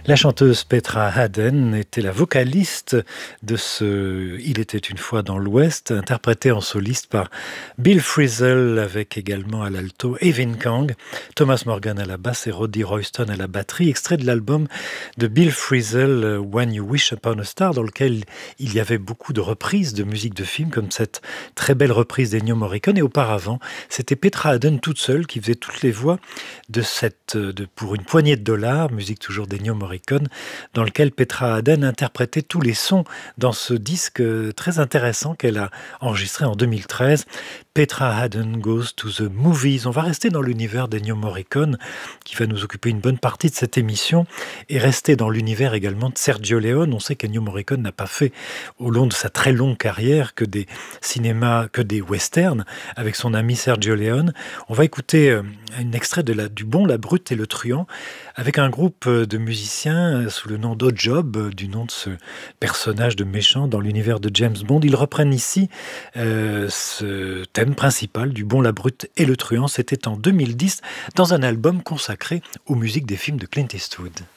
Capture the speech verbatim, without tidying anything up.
La chanteuse Petra Haden était la vocaliste de ce Il était une fois dans l'Ouest, interprété en soliste par Bill Frisell, avec également à l'alto Evan Kang, Thomas Morgan à la basse et Roddy Royston à la batterie, extrait de l'album de Bill Frisell, When You Wish Upon a Star, dans lequel il y avait beaucoup de reprises de musique de film, comme cette très belle reprise d'Ennio Morricone. Et auparavant, c'était Petra Haden toute seule qui faisait toutes les voix de cette, de, pour une poignée de dollars, musique toujours d'Ennio Morricone, dans lequel Petra Haden interprétait tous les sons dans ce disque très intéressant qu'elle a enregistré en deux mille treize. Petra Haden Goes to the Movies. On va rester dans l'univers d'Ennio Morricone, qui va nous occuper une bonne partie de cette émission, et rester dans l'univers également de Sergio Leone. On sait qu'Ennio Morricone n'a pas fait, au long de sa très longue carrière, que des cinémas, que des westerns, avec son ami Sergio Leone. On va écouter un extrait de la, du Bon, la Brute et le Truand, avec un groupe de musiciens sous le nom d'Odd Job, du nom de ce personnage de méchant dans l'univers de James Bond. Ils reprennent ici euh, ce thème principal du Bon, la Brute et le Truand. C'était en deux mille dix dans un album consacré aux musiques des films de Clint Eastwood.